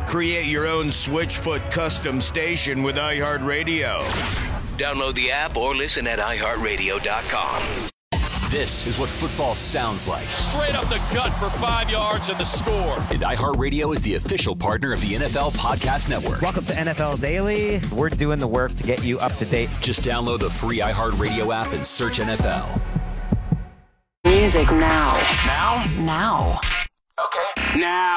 Create your own Switchfoot custom station with iHeartRadio. Download the app or listen at iHeartRadio.com. This is what football sounds like. Straight up the gut for 5 yards and the score. And iHeartRadio is the official partner of the NFL Podcast Network. Welcome to NFL Daily. We're doing the work to get you up to date. Just download the free iHeartRadio app and search NFL. Music now. Now? Now. Okay. Now.